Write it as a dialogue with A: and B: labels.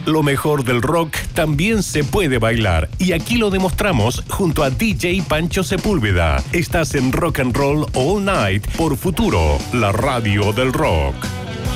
A: Lo mejor del rock también se puede bailar y aquí lo demostramos junto a DJ Pancho Sepúlveda. Estás en Rock and Roll All Night por Futuro, la radio del rock.